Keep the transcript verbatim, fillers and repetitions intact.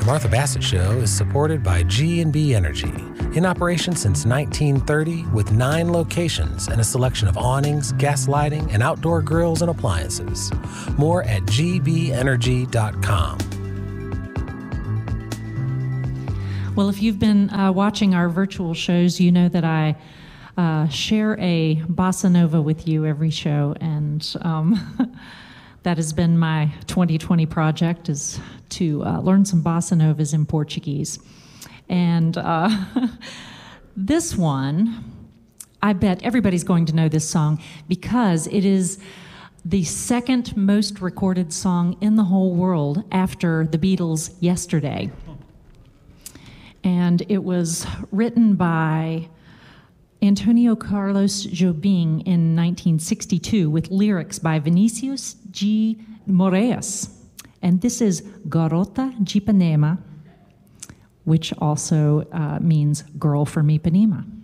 Martha Bassett Show is supported by G and B Energy, in operation since nineteen thirty with nine locations and a selection of awnings, gas lighting, and outdoor grills and appliances. More at g b energy dot com. Well, if you've been uh, watching our virtual shows, you know that I uh, share a bossa nova with you every show, and um, that has been my twenty twenty project, is to uh, learn some bossa novas in Portuguese. And uh, this one, I bet everybody's going to know this song because it is the second most recorded song in the whole world after the Beatles' Yesterday. And it was written by Antonio Carlos Jobim in nineteen sixty-two with lyrics by Vinicius G. Moraes. And this is Garota de Ipanema, which also uh, means girl from Ipanema.